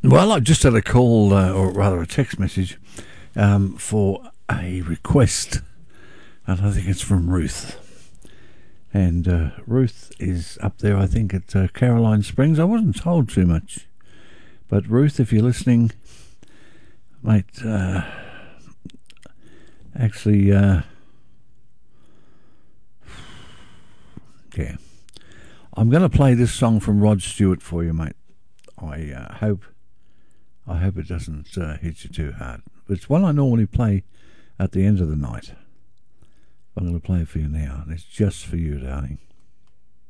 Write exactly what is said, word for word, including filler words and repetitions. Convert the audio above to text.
Well, I just had a call, uh, or rather a text message, um, for a request, and I think it's from Ruth. And uh, Ruth is up there, I think, at uh, Caroline Springs. I wasn't told too much. But Ruth, if you're listening, mate, uh, actually, uh, yeah. I'm going to play this song from Rod Stewart for you, mate. I uh, hope I hope it doesn't uh, hit you too hard. But it's one I normally play at the end of the night. I'm going to play it for you now, and it's just for you, darling.